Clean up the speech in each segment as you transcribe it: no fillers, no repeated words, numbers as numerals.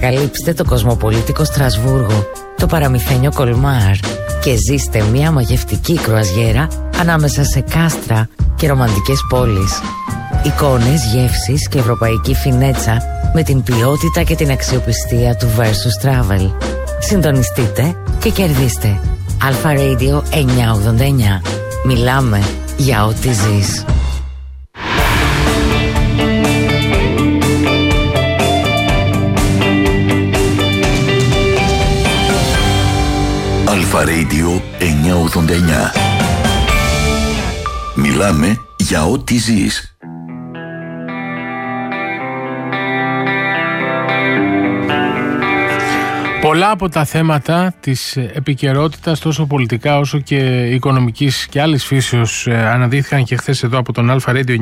Ανακαλύψτε το κοσμοπολίτικο Στρασβούργο, το παραμυθένιο Κολμάρ και ζήστε μια μαγευτική κρουαζιέρα ανάμεσα σε κάστρα και ρομαντικές πόλεις. Εικόνες, γεύσεις και ευρωπαϊκή φινέτσα με την ποιότητα και την αξιοπιστία του Versus Travel. Συντονιστείτε και κερδίστε. Alpha Radio 989. Μιλάμε για ό,τι ζεις. Alpha Radio 989. Μιλάμε για ό,τι ζεις. Πολλά από τα θέματα της επικαιρότητας, τόσο πολιτικά όσο και οικονομικής και άλλης φύσεως, αναδείχθηκαν και χθες εδώ από τον Alpha Radio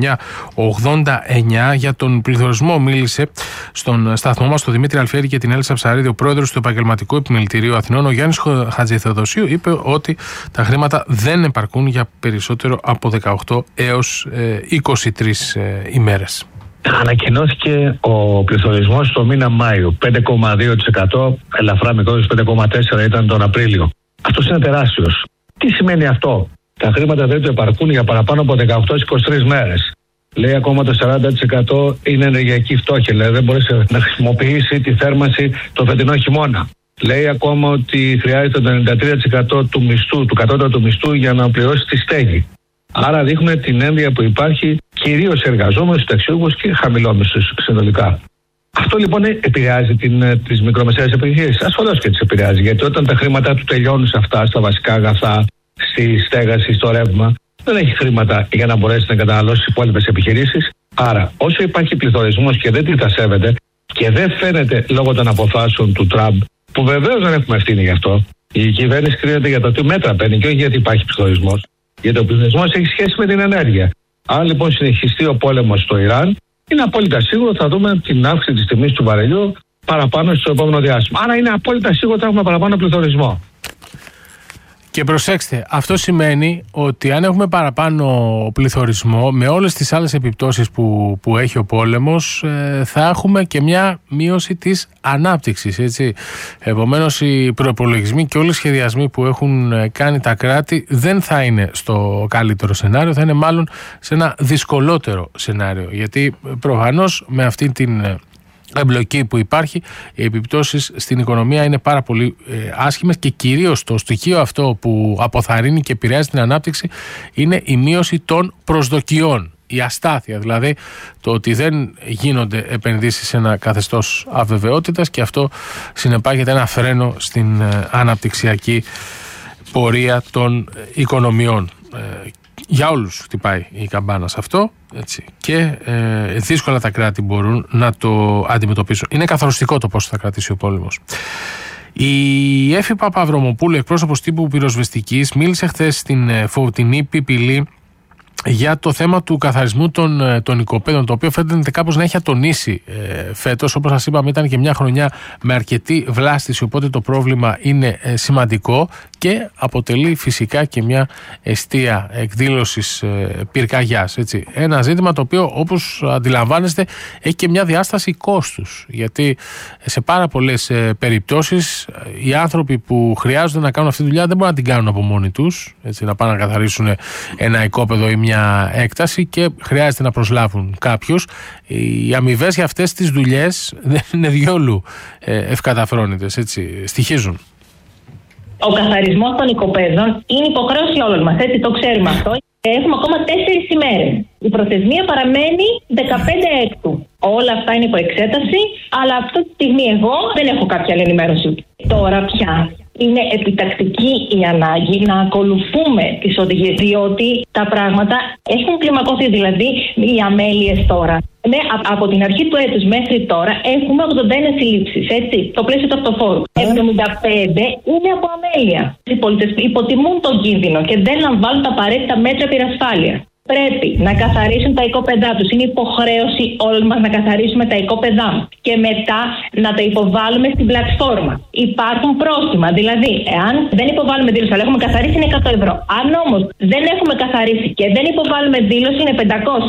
989. Για τον πληθωρισμό μίλησε στον σταθμό μας, τον Δημήτρη Αλφιέρη και την Έλισσα Ψαρίδη, ο πρόεδρος του Επαγγελματικού Επιμελητηρίου Αθηνών. Ο Γιάννης Χατζηθεοδοσίου είπε ότι τα χρήματα δεν επαρκούν για περισσότερο από 18 έως 23 ημέρες. Ανακοινώθηκε ο πληθωρισμός το μήνα Μάιο, 5,2%, ελαφρά μικρότερος, 5,4% ήταν τον Απρίλιο. Αυτός είναι τεράστιος. Τι σημαίνει αυτό? Τα χρήματα δεν του επαρκούν για παραπάνω από 18-23 μέρες. Λέει ακόμα το 40% είναι ενεργειακή φτώχεια, δηλαδή δεν μπορεί να χρησιμοποιήσει τη θέρμανση το φετινό χειμώνα. Λέει ακόμα ότι χρειάζεται το 93% του μισθού, του κατώτατου μισθού για να πληρώσει τη στέγη. Άρα δείχνουν την ένδυα που υπάρχει κυρίως σε εργαζόμενους, ταξιούχους και χαμηλόμισθους συνολικά. Αυτό λοιπόν επηρεάζει τις μικρομεσαίες επιχειρήσεις. Ασφαλώς και τις επηρεάζει, γιατί όταν τα χρήματα του τελειώνουν σε αυτά, στα βασικά αγαθά, στη στέγαση, στο ρεύμα, δεν έχει χρήματα για να μπορέσει να καταναλώσει τις υπόλοιπες επιχειρήσεις. Άρα, όσο υπάρχει πληθωρισμός και δεν τη θα σέβεται και δεν φαίνεται λόγω των αποφάσεων του Τραμπ, που βεβαίως δεν έχουμε ευθύνη γι' αυτό, η κυβέρνηση κρίνεται για το τι μέτρα παίρνει και όχι γιατί υπάρχει πληθωρισμός. Γιατί ο πληθωρισμός έχει σχέση με την ενέργεια. Αν λοιπόν συνεχιστεί ο πόλεμος στο Ιράν, είναι απόλυτα σίγουρο θα δούμε την αύξηση της τιμής του βαρελιού παραπάνω στο επόμενο διάστημα. Άρα είναι απόλυτα σίγουρο ότι θα έχουμε παραπάνω πληθωρισμό. Και προσέξτε, αυτό σημαίνει ότι αν έχουμε παραπάνω πληθωρισμό, με όλες τις άλλες επιπτώσεις που έχει ο πόλεμος, θα έχουμε και μια μείωση της ανάπτυξης, έτσι. Επομένως, οι προϋπολογισμοί και όλοι οι σχεδιασμοί που έχουν κάνει τα κράτη δεν θα είναι στο καλύτερο σενάριο, θα είναι μάλλον σε ένα δυσκολότερο σενάριο. Γιατί προφανώς με αυτή την εμπλοκή που υπάρχει, οι επιπτώσεις στην οικονομία είναι πάρα πολύ άσχημες και κυρίως το στοιχείο αυτό που αποθαρρύνει και επηρεάζει την ανάπτυξη είναι η μείωση των προσδοκιών. Η αστάθεια, δηλαδή το ότι δεν γίνονται επενδύσεις σε ένα καθεστώς αβεβαιότητας και αυτό συνεπάγεται ένα φρένο στην αναπτυξιακή πορεία των οικονομιών. Για όλους χτυπάει η καμπάνα σε αυτό, έτσι, και δύσκολα τα κράτη μπορούν να το αντιμετωπίσουν. Είναι καθοριστικό το πόσο θα κρατήσει ο πόλεμος. Η Έφη Παπαβρωμοπούλου, εκπρόσωπος τύπου πυροσβεστικής, μίλησε χθες στην φωτεινή Πιπηλή για το θέμα του καθαρισμού των οικοπαίδων, το οποίο φαίνεται κάπως να έχει ατονίσει φέτος. Όπως σας είπαμε, ήταν και μια χρονιά με αρκετή βλάστηση, οπότε το πρόβλημα είναι σημαντικό και αποτελεί φυσικά και μια εστία εκδήλωσης πυρκαγιάς. Έτσι. Ένα ζήτημα το οποίο, όπως αντιλαμβάνεστε, έχει και μια διάσταση κόστους, γιατί σε πάρα πολλές περιπτώσεις οι άνθρωποι που χρειάζονται να κάνουν αυτή τη δουλειά δεν μπορούν να την κάνουν από μόνοι τους, έτσι, να πάνε να καθαρίσουν ένα οικόπεδο ή μια έκταση και χρειάζεται να προσλάβουν κάποιους. Οι αμοιβές για αυτές τις δουλειές δεν είναι διόλου ευκαταφρόνητες, έτσι, στοιχίζουν. Ο καθαρισμός των οικοπαίδων είναι υποχρέωση όλων μας, έτσι, το ξέρουμε αυτό. Έχουμε ακόμα 4 ημέρες. Η προθεσμία παραμένει 15 Έκτου. Όλα αυτά είναι υπό εξέταση, αλλά αυτή τη στιγμή εγώ δεν έχω κάποια άλλη ενημέρωση. Τώρα πια είναι επιτακτική η ανάγκη να ακολουθούμε τις οδηγίες, διότι τα πράγματα έχουν κλιμακωθεί, δηλαδή οι αμέλειες τώρα. Ναι, από την αρχή του έτους μέχρι τώρα έχουμε 81 συλλήψεις, έτσι, το πλαίσιο του αυτοφόρου. 75 είναι από αμέλεια. Οι πολίτες υποτιμούν τον κίνδυνο και δεν λαμβάνουν τα απαραίτητα μέτρα πυρασφάλειας. Πρέπει να καθαρίσουν τα οικόπεδά τους. Είναι υποχρέωση όλων μας να καθαρίσουμε τα οικόπεδά μας. Και μετά να τα υποβάλουμε στην πλατφόρμα. Υπάρχουν πρόστιμα. Δηλαδή, εάν δεν υποβάλουμε δήλωση, αλλά έχουμε καθαρίσει, είναι 100 ευρώ. Αν όμως δεν έχουμε καθαρίσει και δεν υποβάλουμε δήλωση, είναι 500.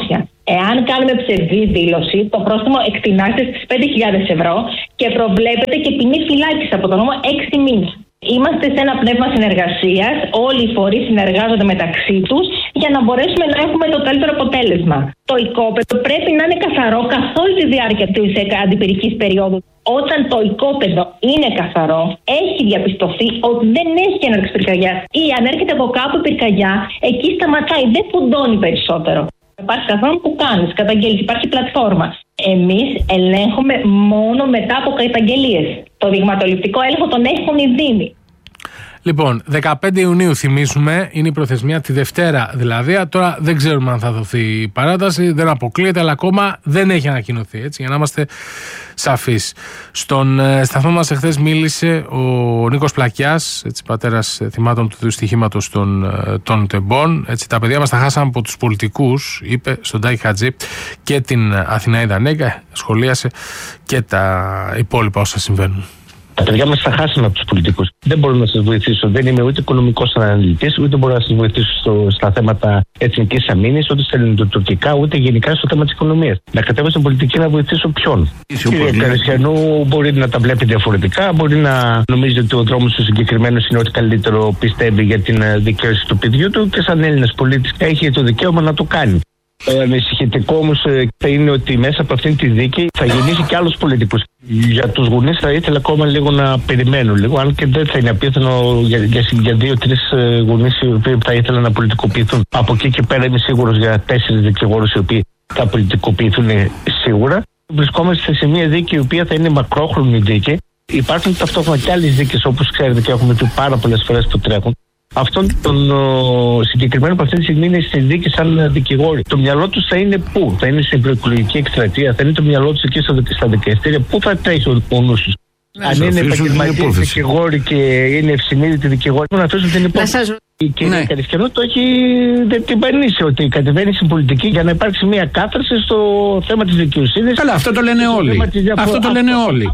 Εάν κάνουμε ψευδή δήλωση, το πρόστιμο εκτινάται στις 5.000 ευρώ και προβλέπεται και ποινή φυλάκιση από τον νόμο 6 μήνες. Είμαστε σε ένα πνεύμα συνεργασίας, όλοι οι φορείς συνεργάζονται μεταξύ τους για να μπορέσουμε να έχουμε το καλύτερο αποτέλεσμα. Το οικόπεδο πρέπει να είναι καθαρό καθ' όλη τη διάρκεια της αντιπυρικής περίοδου. Όταν το οικόπεδο είναι καθαρό, έχει διαπιστωθεί ότι δεν έχει έναρξη πυρκαγιάς ή αν έρχεται από κάπου πυρκαγιά, εκεί σταματάει, δεν φουντώνει περισσότερο. Υπάρχει καθόλου που κάνεις, καταγγέλεις, υπάρχει πλατφόρμα. Εμείς ελέγχουμε μόνο μετά από καταγγελίες. Το δειγματοληπτικό έλεγχο τον έχουν οι Δήμοι. Λοιπόν, 15 Ιουνίου θυμίζουμε, είναι η προθεσμία, τη Δευτέρα δηλαδή. Τώρα δεν ξέρουμε αν θα δοθεί η παράταση, δεν αποκλείεται, αλλά ακόμα δεν έχει ανακοινωθεί, έτσι, για να είμαστε σαφείς. Στον σταθμό μας εχθές μίλησε ο Νίκος Πλακιάς, έτσι, πατέρας θυμάτων του δυστυχήματος των Τεμπών. Έτσι, τα παιδιά μας τα χάσαμε από τους πολιτικούς, είπε στον Τάκη Χατζή, και την Αθηναίδα Νέγκα, σχολίασε και τα υπόλοιπα όσα συμβαίνουν. Τα παιδιά μας θα χάσουν από τους πολιτικούς. Δεν μπορώ να σας βοηθήσω. Δεν είμαι ούτε οικονομικός αναλυτής, ούτε μπορώ να σας βοηθήσω στα θέματα εθνικής αμήνης, ούτε στα ελληνοτουρκικά, ούτε γενικά στο θέμα της οικονομίας. Να κατέβω στην πολιτική να βοηθήσω ποιον. Κύριε Καρεσιανού, μπορεί να τα βλέπει διαφορετικά, μπορεί να νομίζει ότι ο δρόμος του συγκεκριμένος είναι ό,τι καλύτερο πιστεύει για την δικαίωση του παιδιού του και σαν Έλληνας πολίτης έχει το δικαίωμα να το κάνει. Ανησυχητικό όμως είναι ότι μέσα από αυτήν τη δίκη θα γεννήσει και άλλους πολιτικούς. Για τους γονείς θα ήθελα ακόμα λίγο να περιμένω λίγο, αν και δεν θα είναι απίθανο για 2-3 γονείς οι οποίοι θα ήθελαν να πολιτικοποιηθούν. Από εκεί και πέρα είμαι σίγουρος για 4 δικηγόρους οι οποίοι θα πολιτικοποιηθούν σίγουρα. Βρισκόμαστε σε μια δίκη η οποία θα είναι μακρόχρονη δίκη. Υπάρχουν ταυτόχρονα και άλλες δίκες, όπως ξέρετε και έχουμε πει πάρα πολλές φορές που τρέχουν. Αυτόν τον συγκεκριμένο που αυτή τη στιγμή είναι στη δίκη σαν δικηγόροι. Το μυαλό του θα είναι πού? Θα είναι στην προεκλογική εκστρατεία, θα είναι το μυαλό του εκεί στα δικαστήρια. Πού θα τρέχει ο νους του? Αν είναι επαγγελματίες δικηγόροι και είναι ευσυνείδητοι δικηγόροι, να αφήσουν την υπόθεση. Η κυρία Καρισκιανού το έχει την πανίσει ότι κατεβαίνει στην πολιτική για να υπάρξει μια κάθαρση στο θέμα της δικαιοσύνης. Καλά, αυτό το λένε όλοι. Αυτό το λένε όλοι.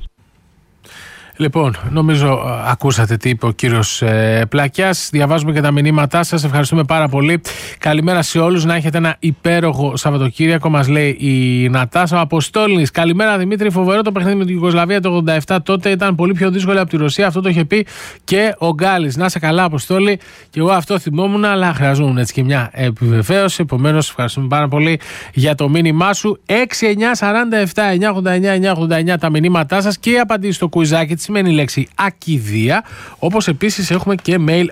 Λοιπόν, νομίζω ακούσατε τι είπε ο κύριος Πλακιάς. Διαβάζουμε και τα μηνύματά σας. Ευχαριστούμε πάρα πολύ. Καλημέρα σε όλους. Να έχετε ένα υπέροχο Σαββατοκύριακο, μας λέει η Νατάσα. Ο Αποστόλης. Καλημέρα Δημήτρη. Φοβερό το παιχνίδι με την Ιουγκοσλαβία το 87. Τότε ήταν πολύ πιο δύσκολο από τη Ρωσία. Αυτό το είχε πει και ο Γκάλης. Να σε καλά, Αποστόλη. Και εγώ αυτό θυμόμουν, αλλά χρειαζόμουν έτσι και μια επιβεβαίωση. Επομένως, ευχαριστούμε πάρα πολύ για το μήνυμά σου. 6-9-47-989-989 τα μηνύματά σας και απαντήσει στο κουιζάκι. Σημαίνει η λέξη ακιδεία, όπως επίσης έχουμε και mail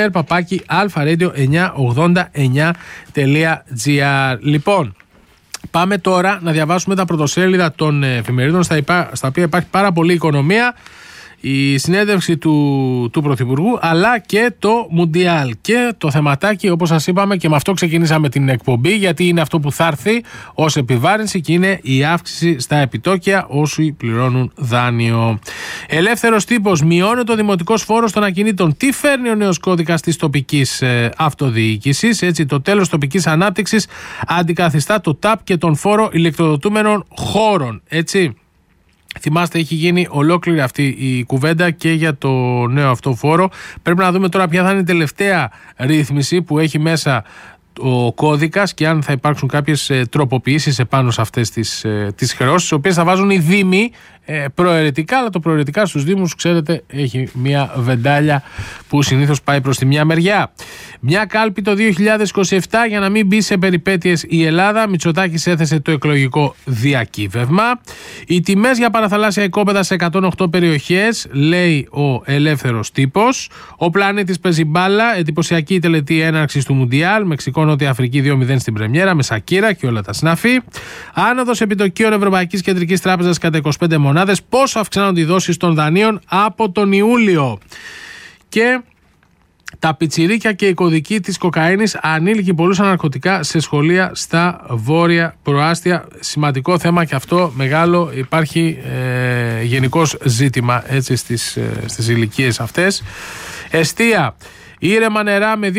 onair@alpha-radio989.gr. Λοιπόν, πάμε τώρα να διαβάσουμε τα πρωτοσέλιδα των εφημερίδων στα οποία υπάρχει πάρα πολύ οικονομία, η συνέντευξη του Πρωθυπουργού, αλλά και το Μουντιάλ. Και το θεματάκι, όπως σας είπαμε, και με αυτό ξεκινήσαμε την εκπομπή, γιατί είναι αυτό που θα έρθει ως επιβάρυνση και είναι η αύξηση στα επιτόκια όσοι πληρώνουν δάνειο. Ελεύθερος τύπος. Μειώνεται ο δημοτικός φόρος των ακινήτων. Τι φέρνει ο νέος κώδικας της τοπικής αυτοδιοίκησης? Έτσι, το τέλος τοπικής ανάπτυξης αντικαθιστά το ΤΑΠ και τον φόρο ηλεκτροδοτούμενων χώρων. Έτσι. Θυμάστε, έχει γίνει ολόκληρη αυτή η κουβέντα και για το νέο αυτό φόρο. Πρέπει να δούμε τώρα ποια θα είναι η τελευταία ρύθμιση που έχει μέσα ο κώδικας και αν θα υπάρξουν κάποιες τροποποιήσεις επάνω σε αυτές τις χρεώσεις, τις οποίες θα βάζουν οι Δήμοι προαιρετικά, αλλά το προαιρετικά στους Δήμους, ξέρετε, έχει μια βεντάλια που συνήθως πάει προς τη μια μεριά. Μια κάλπη το 2027 για να μην μπει σε περιπέτειες η Ελλάδα. Μητσοτάκης έθεσε το εκλογικό διακύβευμα. Οι τιμές για παραθαλάσσια οικόπεδα σε 108 περιοχές, λέει ο Ελεύθερος Τύπος. Ο πλανήτης παίζει μπάλα, εντυπωσιακή τελετή έναρξης του Μουντιάλ. Μεξικό Νότια Αφρική 2-0 στην πρεμιέρα με Σακύρα και όλα τα σνάφη. Άνοδος επιτοκίων Ευρωπαϊκής Κεντρικής Τράπεζας κατά 25 μονάδες. Πόσο αυξάνονται οι δόσεις των δανείων από τον Ιούλιο. Και τα πιτσιρίκια και η κωδική της κοκαίνης. Ανήλικοι πολλούσαν ναρκωτικά σε σχολεία στα βόρεια προάστια. Σημαντικό θέμα και αυτό μεγάλο. Υπάρχει γενικώς ζήτημα έτσι στις ηλικίες αυτές. Εστία. Ήρεμα νερά με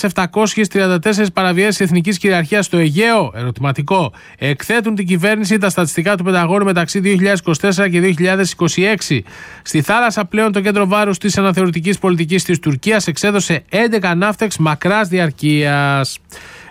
2.734 παραβιάσεις εθνικής κυριαρχίας στο Αιγαίο. Ερωτηματικό. Εκθέτουν την κυβέρνηση τα στατιστικά του Πενταγώνου μεταξύ 2024 και 2026. Στη θάλασσα πλέον το κέντρο βάρους της αναθεωρητικής πολιτικής της Τουρκίας εξέδωσε 11 ναύτεξ μακράς διαρκείας.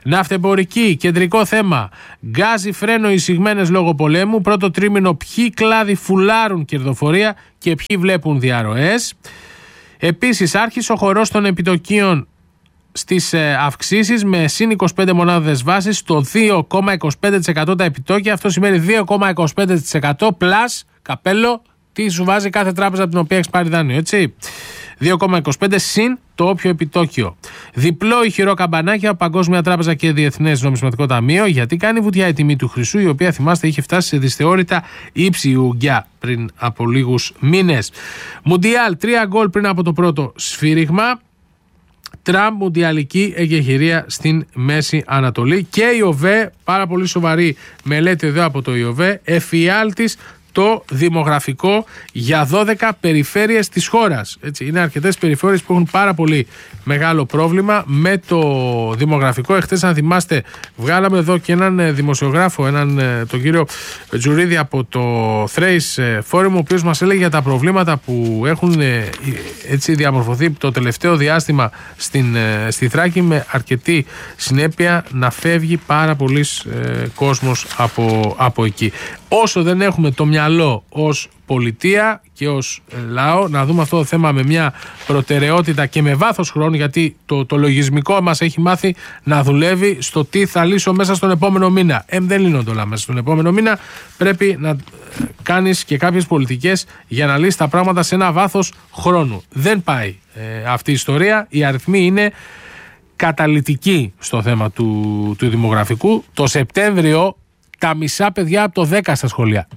Ναυτεμπορική, κεντρικό θέμα. Γκάζι φρένο εισηγμένες λόγω πολέμου. Πρώτο τρίμηνο, ποιοι κλάδοι φουλάρουν κερδοφορία και ποιοι βλέπουν διαρροές. Επίσης, άρχισε ο χορός των επιτοκίων στις αυξήσεις με συν 25 μονάδες βάσης στο 2,25% τα επιτόκια. Αυτό σημαίνει 2,25% πλάς καπέλο τι σου βάζει κάθε τράπεζα από την οποία έχεις πάρει δάνειο, έτσι. 2,25 συν το όποιο επιτόκιο. Διπλό ηχηρό καμπανάκι από Παγκόσμια Τράπεζα και Διεθνές Νομισματικό Ταμείο, γιατί κάνει βουτιά η τιμή του χρυσού, η οποία θυμάστε είχε φτάσει σε δυσθεώρητα ύψη ουγγιά πριν από λίγους μήνες. Μουντιάλ, 3 γκολ πριν από το πρώτο σφύριγμα. Τραμπ, μουντιαλική εγκεχηρία στην Μέση Ανατολή. Και η ΟΒΕ, πάρα πολύ σοβαρή μελέτη εδώ από το ΟΒΕ, εφιάλτης το δημογραφικό για 12 περιφέρειες της χώρας. Έτσι, είναι αρκετές περιφέρειες που έχουν πάρα πολύ μεγάλο πρόβλημα με το δημογραφικό. Εχθές, αν θυμάστε, βγάλαμε εδώ και έναν δημοσιογράφο, τον κύριο Τζουρίδη από το Thrace Forum, ο οποίος μας έλεγε για τα προβλήματα που έχουν έτσι διαμορφωθεί το τελευταίο διάστημα στη Θράκη, με αρκετή συνέπεια να φεύγει πάρα πολύς κόσμος από εκεί. Όσο δεν έχουμε το μυαλό ως πολιτεία και ως λαό να δούμε αυτό το θέμα με μια προτεραιότητα και με βάθος χρόνου, γιατί το λογισμικό μας έχει μάθει να δουλεύει στο τι θα λύσω μέσα στον επόμενο μήνα. Δεν λύνονται όλα μέσα στον επόμενο μήνα. Πρέπει να κάνεις και κάποιες πολιτικές για να λύσεις τα πράγματα σε ένα βάθος χρόνου. Δεν πάει αυτή η ιστορία. Οι αριθμοί είναι καταλυτικοί στο θέμα του δημογραφικού. Το Σεπτέμβριο τα μισά παιδιά από το 10 στα σχολεία.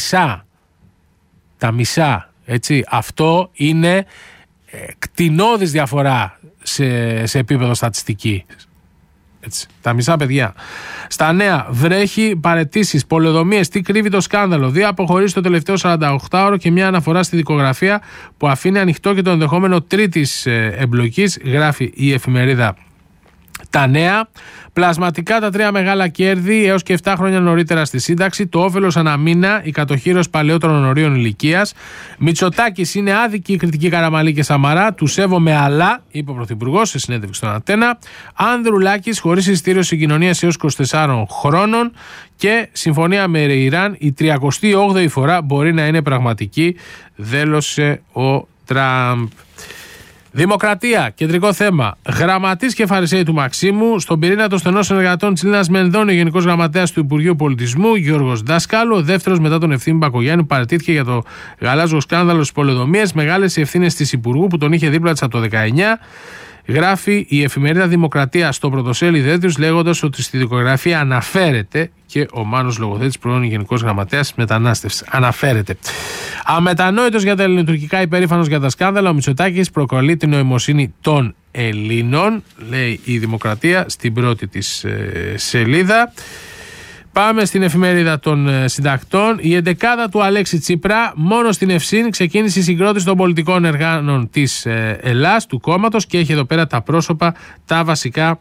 Τα μισά. Έτσι. Αυτό είναι κτηνώδης διαφορά σε επίπεδο στατιστική. Έτσι. Τα μισά παιδιά. Στα νέα, βρέχει, παραιτήσεις, πολεοδομίες. Τι κρύβει το σκάνδαλο? 2 αποχωρήσεις το τελευταίο 48ωρο και μια αναφορά στη δικογραφία που αφήνει ανοιχτό και το ενδεχόμενο τρίτης εμπλοκής, γράφει η εφημερίδα Τα Νέα. Πλασματικά τα 3 μεγάλα κέρδη έως και 7 χρόνια νωρίτερα στη σύνταξη. Το όφελος αναμήνα, η κατοχήρωση παλαιότερων ορίων ηλικίας. Μητσοτάκης, είναι άδικη η κριτική Καραμανλή και Σαμαρά. Του σέβομαι, αλλά, είπε ο Πρωθυπουργός σε συνέντευξη στον Αντένα. Ανδρουλάκης, χωρίς εισιτήριο συγκοινωνίας έως 24 χρόνων. Και συμφωνία με Ιράν, η 38η φορά μπορεί να είναι πραγματική, δήλωσε ο Τραμπ. Δημοκρατία, κεντρικό θέμα. Γραμματής και φαρισαίοι του Μαξίμου. Στον πυρήνα των στενών συνεργατών της Λίνας Μενδώνη, ο Γενικός Γραμματέας του Υπουργείου Πολιτισμού, Γιώργος Δάσκαλου. Ο δεύτερος μετά τον Ευθύμη Μπακογιάννη, παραιτήθηκε για το γαλάζιο σκάνδαλο στις πολεοδομίες. Μεγάλες οι ευθύνες της Υπουργού που τον είχε δίπλα της από το 19. Γράφει η εφημερίδα Δημοκρατία στο πρωτοσέλιδό της, λέγοντας ότι στη δικογραφία αναφέρεται και ο Μάνος Λογοθέτης, πρώην Γενικός Γραμματέας Μετανάστευσης. Αναφέρεται. Αμετανόητος για τα ελληνοτουρκικά, υπερήφανος για τα σκάνδαλα, ο Μητσοτάκης προκαλεί την νοημοσύνη των Ελλήνων, λέει η Δημοκρατία στην πρώτη της σελίδα. Πάμε στην εφημερίδα των συντακτών. Η εντεκάδα του Αλέξη Τσίπρα, μόνο στην Ευσύν ξεκίνησε η συγκρότηση των πολιτικών εργάνων της Ελλάς, του κόμματος, και έχει εδώ πέρα τα πρόσωπα, τα βασικά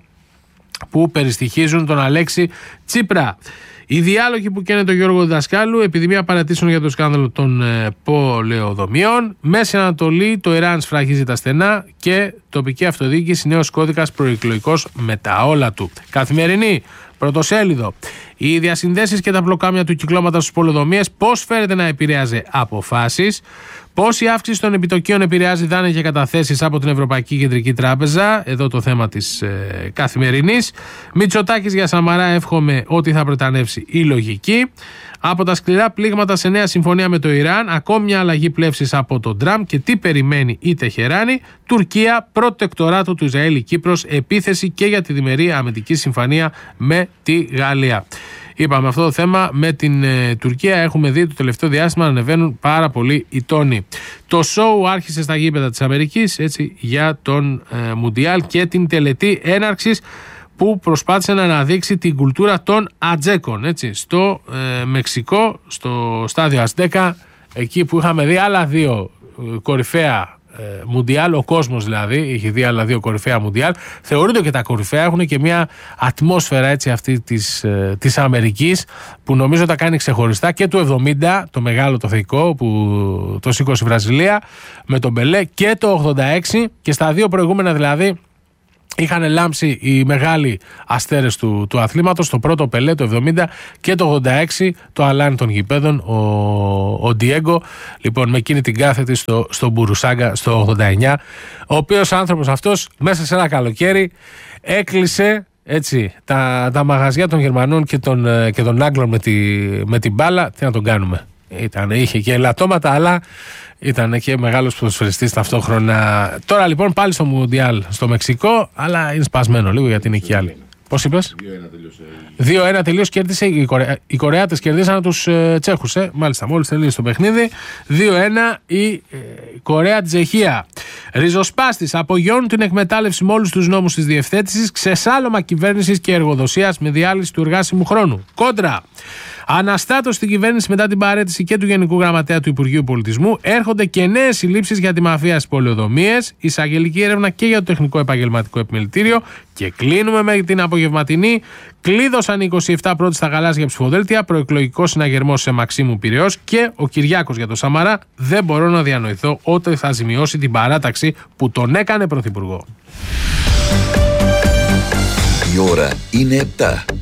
που περιστοιχίζουν τον Αλέξη Τσίπρα. Οι διάλογοι που καίνε τον Γιώργο Δασκάλου, επιδημία παρατήσεων για το σκάνδαλο των πολεοδομιών. Μέση Ανατολή, το Ιράν σφραγίζει τα στενά και τοπική αυτοδιοίκηση, νέος κώδικας προεκλογικός με τα όλα του. Καθημερινή, πρωτοσέλιδο. Οι διασυνδέσεις και τα πλοκάμια του κυκλώματος στις πολεοδομίες, πώς φέρεται να επηρέαζε αποφάσεις. Πώς η αύξηση των επιτοκίων επηρεάζει δάνεια και καταθέσεις από την Ευρωπαϊκή Κεντρική Τράπεζα. Εδώ το θέμα της Καθημερινής. Μητσοτάκης για Σαμαρά, εύχομαι ότι θα πρετανεύσει η λογική. Από τα σκληρά πλήγματα σε νέα συμφωνία με το Ιράν, ακόμη μια αλλαγή πλεύσης από τον Τραμπ και τι περιμένει η Τεχεράνη. Τουρκία, προτεκτοράτο του Ισραήλ η Κύπρος, επίθεση και για τη διμερή αμυντική συμφωνία με τη Γαλλία. Είπαμε, αυτό το θέμα με την Τουρκία έχουμε δει το τελευταίο διάστημα να ανεβαίνουν πάρα πολύ οι τόνοι. Το σόου άρχισε στα γήπεδα της Αμερικής, έτσι, για τον Μουντιάλ και την τελετή έναρξης που προσπάθησε να αναδείξει την κουλτούρα των ατζέκων, έτσι, στο Μεξικό, στο στάδιο Αστέκα, εκεί που είχαμε δει άλλα 2 κορυφαία Μουντιάλ, ο κόσμος δηλαδή είχε δει άλλα 2 κορυφαία Μουντιάλ. Θεωρούνται και τα κορυφαία, έχουν και μια ατμόσφαιρα, έτσι, αυτή της Αμερικής, που νομίζω τα κάνει ξεχωριστά, και του 70, το μεγάλο το θεϊκό που το σήκωσε η Βραζιλία με τον Μπελέ, και το 86, και στα 2 προηγούμενα δηλαδή είχαν λάμψει οι μεγάλοι αστέρες του αθλήματος, το πρώτο Πελέ το 70 και το 86 το αλάνι των γηπέδων, ο Ντιέγκο, λοιπόν, με εκείνη την κάθετη στο Μπουρουσάγκα στο 89, ο οποίος άνθρωπος αυτός μέσα σε ένα καλοκαίρι έκλεισε έτσι τα μαγαζιά των Γερμανών και των Άγγλων με την μπάλα. Τι να τον κάνουμε, είχε και ελαττώματα, αλλά ήταν και μεγάλος ποδοσφαιριστής ταυτόχρονα. Τώρα λοιπόν πάλι στο Μουντιάλ στο Μεξικό, αλλά είναι σπασμένο λίγο γιατί είναι και άλλοι. Πώς είπες? 2-1 τελείως κέρδισε οι Κορεάτες, κερδίσαν τους Τσέχους. Μάλιστα, μόλις τελείωσε το παιχνίδι. 2-1 η Κορέα-Τσεχία. Ριζοσπάστης απογειώνουν την εκμετάλλευση με όλους τους νόμους της διευθέτησης, ξεσάλωμα κυβέρνησης και εργοδοσίας με διάλυση του εργάσιμου χρόνου. Κόντρα. Αναστάτωση στην κυβέρνηση μετά την παραίτηση και του Γενικού Γραμματέα του Υπουργείου Πολιτισμού. Έρχονται και νέες συλλήψεις για τη μαφία στις πολεοδομίες. Εισαγγελική έρευνα και για το Τεχνικό Επαγγελματικό Επιμελητήριο. Και κλείνουμε με την απογευματινή. Κλείδωσαν οι 27 πρώτοι στα γαλάζια ψηφοδέλτια. Προεκλογικό συναγερμός σε Μαξίμου Πειραιώς. Και ο Κυριάκος για το Σαμαρά. Δεν μπορώ να διανοηθώ όταν θα ζημιώσει την παράταξη που τον έκανε πρωθυπουργό. Η ώρα είναι 7.